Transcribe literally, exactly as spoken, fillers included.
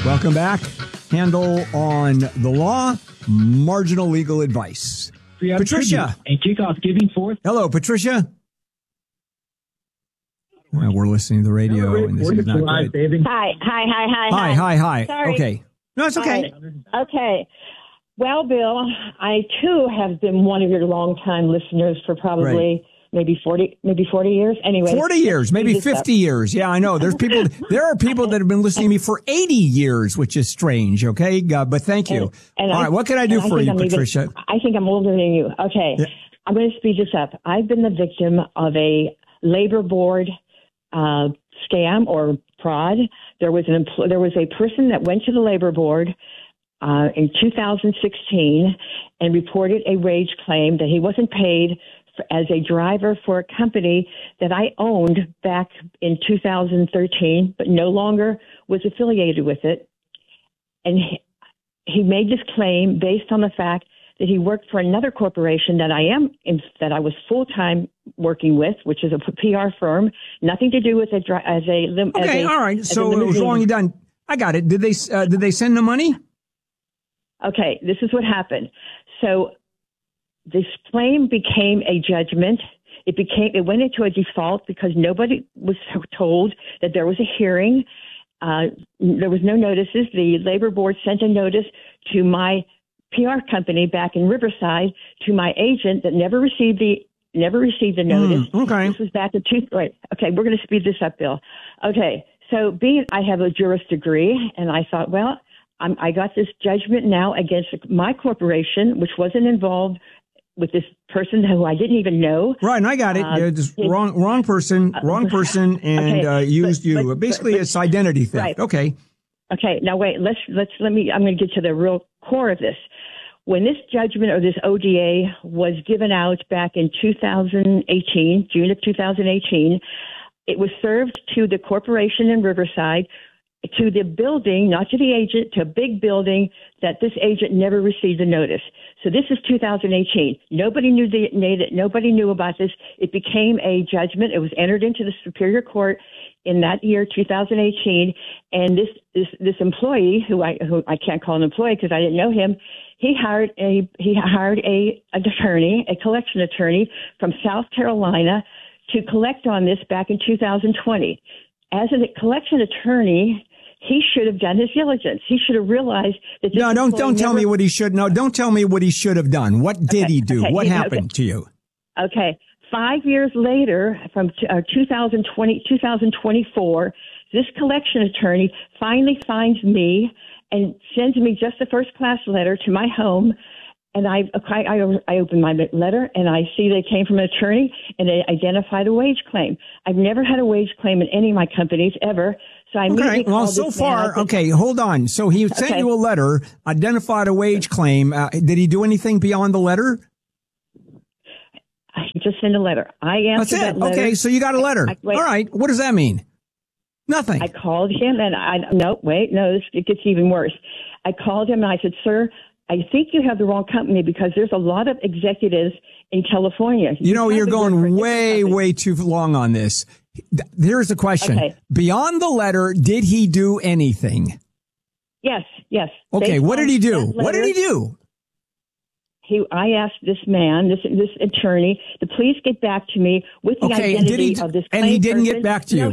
Welcome back. Handle on the law, marginal legal advice. Patricia. And kickoff giving forth. Hello, Patricia. Well, we're listening to the radio, Hello, and this is not live, good. baby. Hi, hi, hi, hi, Hi, hi, hi. Sorry. Okay. No, it's okay. Hi. Okay. Well, Bill, I too have been one of your longtime listeners for probably Right. maybe forty, maybe forty years. Anyway, forty years, maybe this fifty up. years. Yeah, I know. There's people, there are people that have been listening to me for eighty years, which is strange. Okay. Uh, but thank you. And, and All I, right. What can I do and for I you, think I'm Patricia? Even, I think I'm older than you. Okay. Yeah. I'm going to speed this up. I've been the victim of a labor board uh, scam or fraud. There was an empl- there was a person that went to the labor board uh, in two thousand sixteen and reported a wage claim that he wasn't paid for, as a driver for a company that I owned back in two thousand thirteen, but no longer was affiliated with it. And he, he made this claim based on the fact that he worked for another corporation that I am in, that I was full time working with, which is a P R firm, nothing to do with it as a lim- Okay. as a, all right. as So a it was limousine. wrongly done. I got it. Did they, uh, did they send the money? Okay, this is what happened. So this claim became a judgment. It became it went into a default because nobody was told that there was a hearing. Uh, there was no notices. The labor board sent a notice to my P R company back in Riverside to my agent that never received the never received the notice. Mm, okay. This was back in two. Right. Okay, we're going to speed this up, Bill. Okay, so being I have a juris degree, and I thought, well, I'm, I got this judgment now against my corporation, which wasn't involved with this person who I didn't even know. Right, and I got it. Uh, Yeah, just it- wrong, wrong person, wrong person, and Okay, uh, used but- you. but- Basically, but- it's identity theft. right. Okay. Okay, now wait. Let's let's let me. I'm going to get to the real core of this. When this judgment or this O D A was given out back in two thousand eighteen, June of two thousand eighteen, it was served to the corporation in Riverside, to the building, not to the agent, to a big building that this agent never received a notice. So this is two thousand eighteen. Nobody knew the nobody knew about this. It became a judgment. It was entered into the Superior Court in that year, two thousand eighteen. And this this this employee, who I who I can't call an employee because I didn't know him, he hired a he hired a an attorney, a collection attorney from South Carolina, to collect on this back in two thousand twenty. As a collection attorney, he should have done his diligence. He should have realized that. This No, don't employee don't tell never- me what he should. No, don't tell me what he should have done. What did Okay, he do? okay, What you know, happened okay. to you? Okay. Five years later, from t- uh, two thousand twenty, two thousand twenty-four, this collection attorney finally finds me and sends me just a first-class letter to my home. And I, I, I opened my letter, and I see they came from an attorney, and they identified a wage claim. I've never had a wage claim in any of my companies ever. So I Okay. immediately Well, called so this man. I far, said, okay. Hold on. So he sent Okay. you a letter, identified a wage claim. Uh, did he do anything beyond the letter? I just sent a letter. I That's answered it. that letter. Okay. So you got a letter. I- wait. All right. What does that mean? Nothing. I called him, and I no wait no this, it gets even worse. I called him and I said, "Sir, I think you have the wrong company because there's a lot of executives in California. You know, have you're to work for going different way, companies." way too long on this. Here's the question. Okay. Beyond the letter, did he do anything? Yes, yes. Okay. Based What did on he do? that What did letter, he do? He, I asked this man, this this attorney, to please get back to me with the Okay. identity Did he, of this and he claim didn't person. get back to No, you.